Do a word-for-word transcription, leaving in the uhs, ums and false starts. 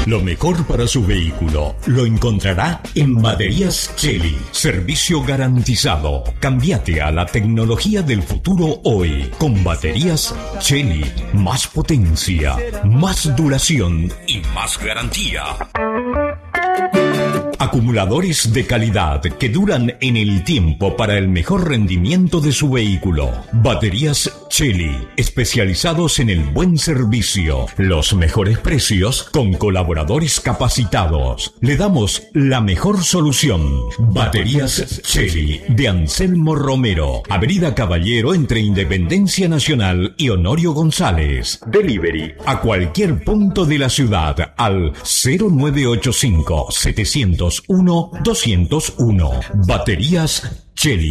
Lo mejor para su vehículo lo encontrará en Baterías Cheli. Servicio garantizado. Cámbiate a la tecnología del futuro hoy con Baterías Cheli. Más potencia, más duración y más garantía. Acumuladores de calidad que duran en el tiempo para el mejor rendimiento de su vehículo. Baterías Cheli, especializados en el buen servicio, los mejores precios con colaboradores capacitados. Le damos la mejor solución. Baterías Cheli de Anselmo Romero, Avenida Caballero entre Independencia Nacional y Honorio González. Delivery a cualquier punto de la ciudad al cero nueve ocho cinco, setecientos uno, doscientos uno. Baterías Cheli.